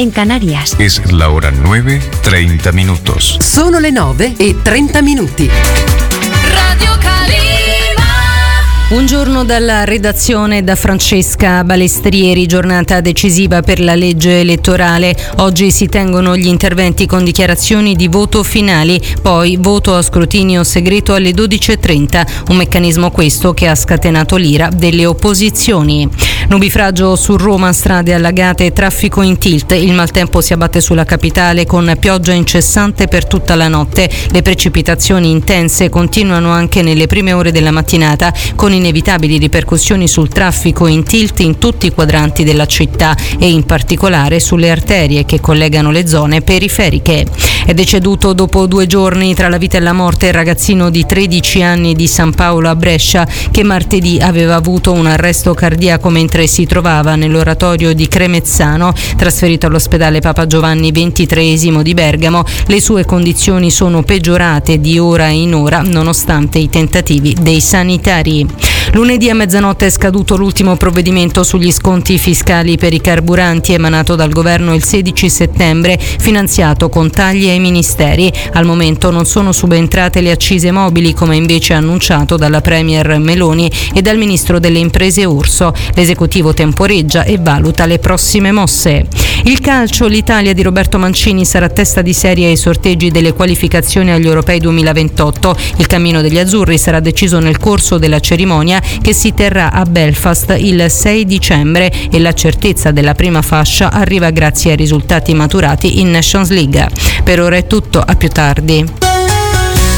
en Canarias. Es la hora 9:30 minutos. Sono le 9:30. Radio Calima. Buongiorno dalla redazione, da Francesca Balestrieri. Giornata decisiva per la legge elettorale. Oggi si tengono gli interventi con dichiarazioni di voto finali, poi voto a scrutinio segreto alle 12:30. Un meccanismo questo che ha scatenato l'ira delle opposizioni. Nubifragio su Roma, strade allagate e traffico in tilt. Il maltempo si abbatte sulla capitale con pioggia incessante per tutta la notte. Le precipitazioni intense continuano anche nelle prime ore della mattinata, con inevitabili ripercussioni sul traffico in tilt in tutti i quadranti della città e in particolare sulle arterie che collegano le zone periferiche. È deceduto dopo 2 giorni tra la vita e la morte il ragazzino di 13 anni di San Paolo a Brescia, che martedì aveva avuto un arresto cardiaco mentre si trovava nell'oratorio di Cremezzano. Trasferito all'ospedale Papa Giovanni XXIII di Bergamo, le sue condizioni sono peggiorate di ora in ora nonostante i tentativi dei sanitari. Lunedì a mezzanotte è scaduto l'ultimo provvedimento sugli sconti fiscali per i carburanti emanato dal governo il 16 settembre, finanziato con tagli ai ministeri. Al momento non sono subentrate le accise mobili, come invece annunciato dalla Premier Meloni e dal ministro delle imprese Urso. L'esecutivo temporeggia e valuta le prossime mosse. Il calcio, l'Italia di Roberto Mancini sarà testa di serie ai sorteggi delle qualificazioni agli Europei 2028. Il cammino degli azzurri sarà deciso nel corso della cerimonia che si terrà a Belfast il 6 dicembre e la certezza della prima fascia arriva grazie ai risultati maturati in Nations League. Per ora è tutto, a più tardi.